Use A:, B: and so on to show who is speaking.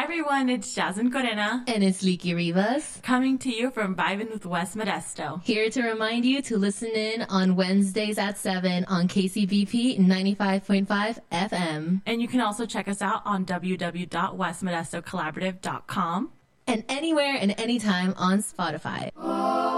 A: everyone, it's Jasmine Corena.
B: And it's Leaky Rivas.
A: Coming to you from Vibin' with West Modesto.
B: Here to remind you to listen in on Wednesdays at 7 on KCBP 95.5 FM.
A: And you can also check us out on www.westmodestocollaborative.com.
B: And anywhere and anytime on Spotify.